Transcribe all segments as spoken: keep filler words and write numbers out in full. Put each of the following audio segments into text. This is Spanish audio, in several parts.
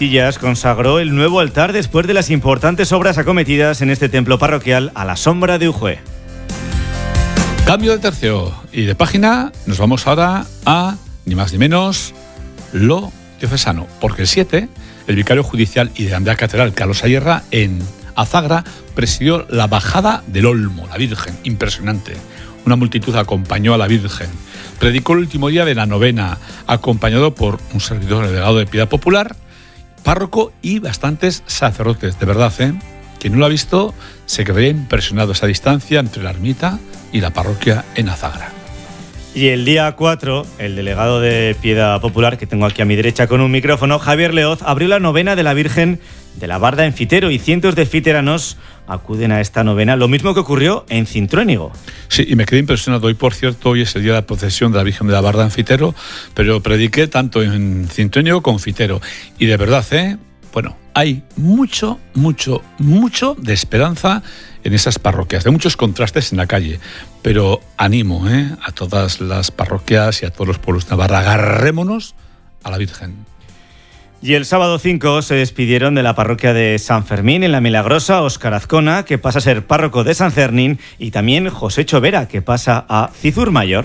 Tillas consagró el nuevo altar después de las importantes obras acometidas en este templo parroquial a la sombra de Ujue. Cambio de tercio y de página, nos vamos ahora a, ni más ni menos, lo diocesano, porque el siete, el vicario judicial y de la catedral Carlos Ayerra en Azagra presidió la bajada del Olmo, la Virgen, impresionante. Una multitud acompañó a la Virgen. Predicó el último día de la novena, acompañado por un servidor delegado de Piedad Popular, párroco y bastantes sacerdotes. De verdad, ¿eh? Quien no lo ha visto se quedaría impresionado esa distancia entre la ermita y la parroquia en Azagra. Y el día cuatro, el delegado de Piedad Popular, que tengo aquí a mi derecha con un micrófono, Javier Leoz, abrió la novena de la Virgen de la Barda en Fitero y cientos de fiteranos acuden a esta novena, lo mismo que ocurrió en Cintruénigo. Sí, y me quedé impresionado. Hoy, por cierto, hoy es el día de la procesión de la Virgen de la Barda en Fitero, pero prediqué tanto en Cintruénigo como en Fitero. Y de verdad, ¿eh? Bueno, hay mucho, mucho, mucho de esperanza en esas parroquias, de muchos contrastes en la calle, pero animo ¿eh? a todas las parroquias y a todos los pueblos de Navarra, agarrémonos a la Virgen. Y el sábado cinco se despidieron de la parroquia de San Fermín en la Milagrosa Óscar Azcona, que pasa a ser párroco de San Cernín, y también José Chovera, que pasa a Cizur Mayor.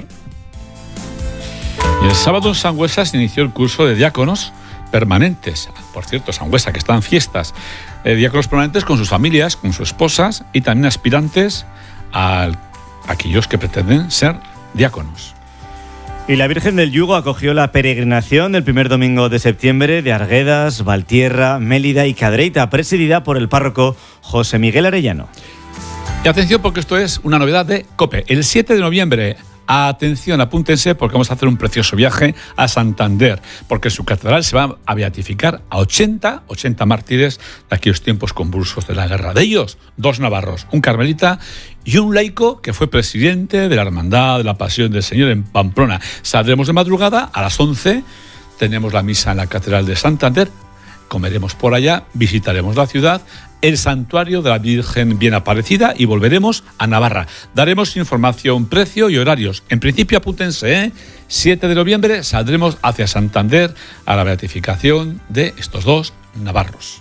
Y el sábado en Sangüesa se inició el curso de diáconos permanentes. Por cierto, Sangüesa, que están fiestas, eh, diáconos permanentes con sus familias, con sus esposas y también aspirantes a aquellos que pretenden ser diáconos. Y la Virgen del Yugo acogió la peregrinación del primer domingo de septiembre de Arguedas, Valtierra, Mélida y Cadreita, presidida por el párroco José Miguel Arellano. Y atención, porque esto es una novedad de COPE. El siete de noviembre, atención, apúntense, porque vamos a hacer un precioso viaje a Santander, porque su catedral se va a beatificar a ochenta, ochenta mártires de aquellos tiempos convulsos de la guerra. De ellos, dos navarros, un carmelita y un laico que fue presidente de la Hermandad de la Pasión del Señor en Pamplona. Saldremos de madrugada a las once, tenemos la misa en la catedral de Santander, comeremos por allá, visitaremos la ciudad, el santuario de la Virgen Bien Aparecida y volveremos a Navarra. Daremos información, precio y horarios. En principio, apúntense, ¿eh? siete de noviembre saldremos hacia Santander a la beatificación de estos dos navarros.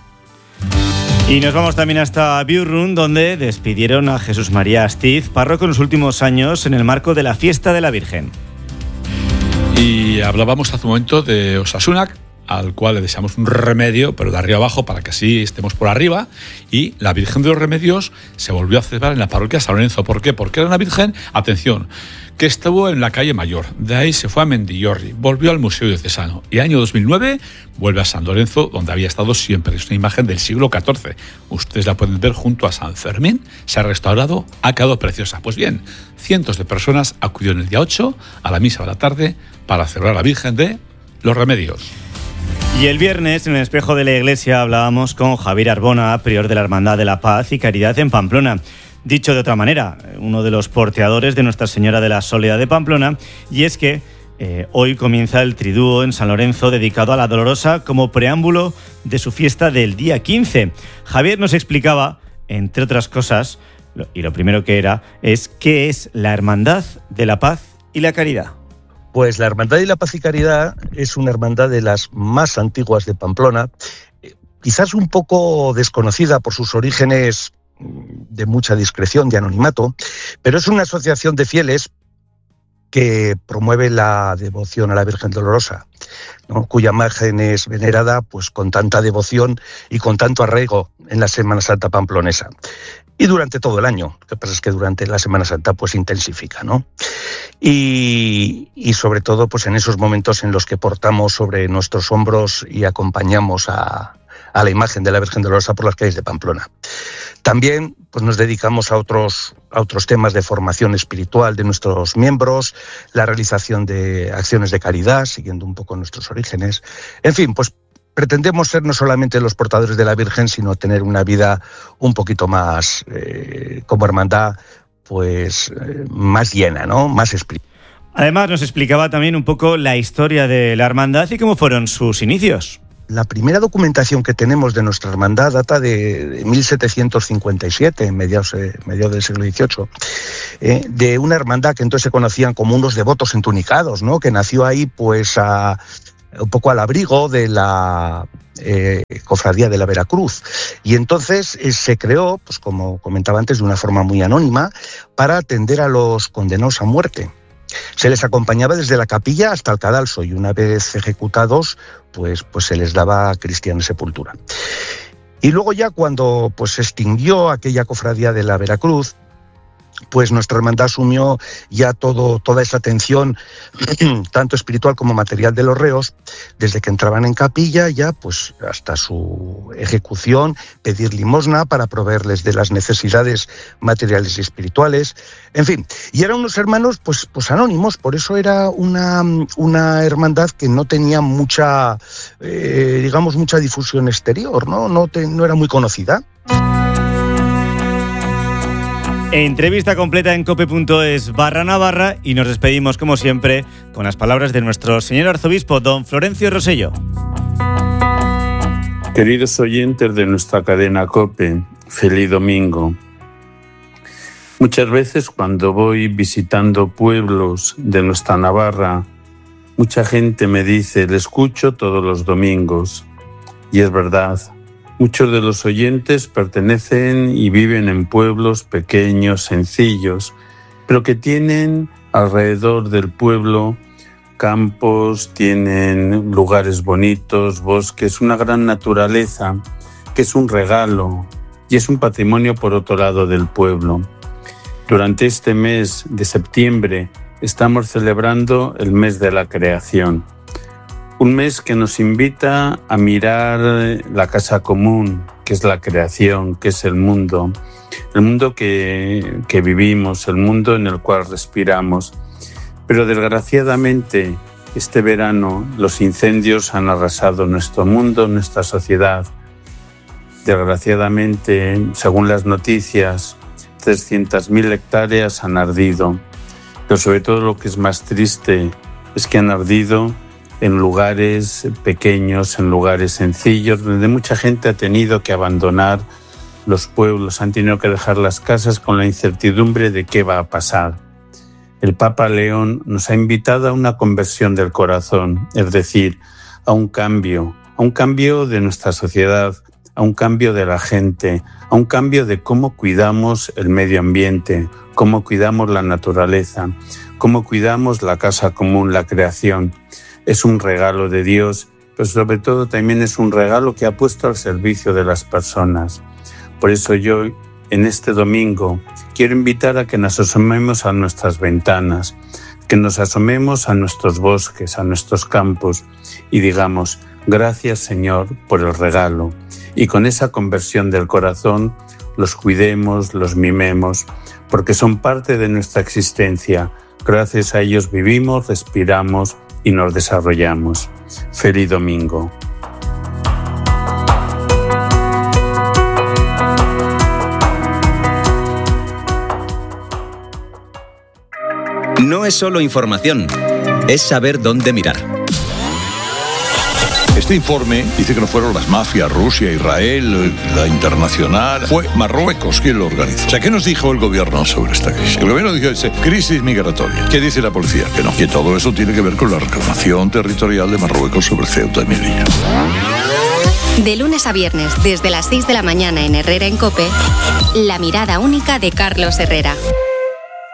Y nos vamos también hasta Biurrun, donde despidieron a Jesús María Astiz, párroco en los últimos años en el marco de la fiesta de la Virgen. Y hablábamos hace un momento de Osasuna, al cual le deseamos un remedio, pero de arriba abajo, para que así estemos por arriba. Y la Virgen de los Remedios se volvió a celebrar en la parroquia San Lorenzo. ¿Por qué? Porque era una Virgen, atención, que estuvo en la calle Mayor. De ahí se fue a Mendillorri, volvió al Museo Diocesano. Y año dos mil nueve vuelve a San Lorenzo, donde había estado siempre. Es una imagen del siglo catorce. Ustedes la pueden ver junto a San Fermín. Se ha restaurado, ha quedado preciosa. Pues bien, cientos de personas acudieron el día ocho a la misa de la tarde para celebrar a la Virgen de los Remedios. Y el viernes, en el espejo de la iglesia, hablábamos con Javier Arbona, prior de la Hermandad de la Paz y Caridad en Pamplona. Dicho de otra manera, uno de los porteadores de Nuestra Señora de la Soledad de Pamplona, y es que eh, hoy comienza el triduo en San Lorenzo dedicado a la Dolorosa como preámbulo de su fiesta del día quince. Javier nos explicaba, entre otras cosas, y lo primero que era, es qué es la Hermandad de la Paz y la Caridad. Pues la Hermandad de la Paz y Caridad es una hermandad de las más antiguas de Pamplona, quizás un poco desconocida por sus orígenes de mucha discreción, de anonimato, pero es una asociación de fieles que promueve la devoción a la Virgen Dolorosa, ¿no? Cuya imagen es venerada pues con tanta devoción y con tanto arraigo en la Semana Santa pamplonesa. Y durante todo el año. Lo que pasa es que durante la Semana Santa pues intensifica, ¿no? Y, y sobre todo pues en esos momentos en los que portamos sobre nuestros hombros y acompañamos a, a la imagen de la Virgen Dolorosa por las calles de Pamplona. También pues nos dedicamos a otros, a otros temas de formación espiritual de nuestros miembros, la realización de acciones de caridad, siguiendo un poco nuestros orígenes. En fin, pues pretendemos ser no solamente los portadores de la Virgen, sino tener una vida un poquito más, eh, como hermandad, pues eh, más llena, ¿no? Más espiritual. Además, nos explicaba también un poco la historia de la hermandad y cómo fueron sus inicios. La primera documentación que tenemos de nuestra hermandad data de, de mil setecientos cincuenta y siete, mediados, eh, mediados del siglo dieciocho, eh, de una hermandad que entonces se conocían como unos devotos entunicados, ¿no? Que nació ahí pues a... un poco al abrigo de la eh, Cofradía de la Veracruz. Y entonces eh, se creó, pues como comentaba antes, de una forma muy anónima, para atender a los condenados a muerte. Se les acompañaba desde la capilla hasta el cadalso y una vez ejecutados, pues, pues se les daba cristiana sepultura. Y luego ya cuando pues, se extinguió aquella Cofradía de la Veracruz, pues nuestra hermandad asumió ya todo, toda esa atención, tanto espiritual como material de los reos, desde que entraban en capilla ya pues hasta su ejecución, pedir limosna para proveerles de las necesidades materiales y espirituales, en fin. Y eran unos hermanos pues, pues anónimos, por eso era una, una hermandad que no tenía mucha, eh, digamos, mucha difusión exterior, ¿no? No, te, no era muy conocida. Entrevista completa en cope punto es barra Navarra y nos despedimos como siempre con las palabras de nuestro señor arzobispo don Florencio Rosselló. Queridos oyentes de nuestra cadena COPE, feliz domingo. Muchas veces cuando voy visitando pueblos de nuestra Navarra, mucha gente me dice, le escucho todos los domingos. Y es verdad. Muchos de los oyentes pertenecen y viven en pueblos pequeños, sencillos, pero que tienen alrededor del pueblo campos, tienen lugares bonitos, bosques, una gran naturaleza, que es un regalo y es un patrimonio por otro lado del pueblo. Durante este mes de septiembre estamos celebrando el mes de la creación. Un mes que nos invita a mirar la casa común, que es la creación, que es el mundo, el mundo que, que vivimos, el mundo en el cual respiramos. Pero desgraciadamente, este verano los incendios han arrasado nuestro mundo, nuestra sociedad. Desgraciadamente, según las noticias, trescientas mil hectáreas han ardido. Pero sobre todo lo que es más triste es que han ardido en lugares pequeños, en lugares sencillos, donde mucha gente ha tenido que abandonar los pueblos, han tenido que dejar las casas con la incertidumbre de qué va a pasar. El Papa León nos ha invitado a una conversión del corazón, es decir, a un cambio, a un cambio de nuestra sociedad, a un cambio de la gente, a un cambio de cómo cuidamos el medio ambiente, cómo cuidamos la naturaleza, cómo cuidamos la casa común, la creación. Es un regalo de Dios, pero sobre todo también es un regalo que ha puesto al servicio de las personas. Por eso yo, en este domingo, quiero invitar a que nos asomemos a nuestras ventanas, que nos asomemos a nuestros bosques, a nuestros campos y digamos, gracias Señor por el regalo. Y con esa conversión del corazón, los cuidemos, los mimemos, porque son parte de nuestra existencia. Gracias a ellos vivimos, respiramos y nos desarrollamos. Feliz domingo. No es solo información, es saber dónde mirar. Este informe dice que no fueron las mafias, Rusia, Israel, la internacional. Fue Marruecos quien lo organizó. O sea, ¿qué nos dijo el gobierno sobre esta crisis? El gobierno dijo, dice, crisis migratoria. ¿Qué dice la policía? Que no. Que todo eso tiene que ver con la reclamación territorial de Marruecos sobre Ceuta y Melilla. De lunes a viernes, desde las seis de la mañana en Herrera en COPE, la mirada única de Carlos Herrera.